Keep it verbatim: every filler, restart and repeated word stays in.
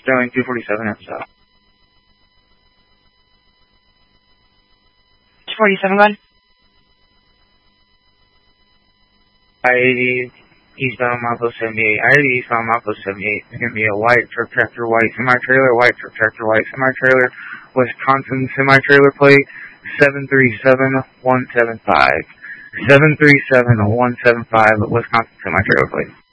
Sterling two forty-seven at stop. two forty-seven, go ahead. I eighty eastbound Milepost seventy-eight. I eighty eastbound Milepost seventy-eight. It's going to be a white truck tractor, white semi-trailer, white truck tractor, white semi-trailer, Wisconsin semi-trailer plate seven three seven one seven five. seven three seven one seven five, Wisconsin semi-trailer plate.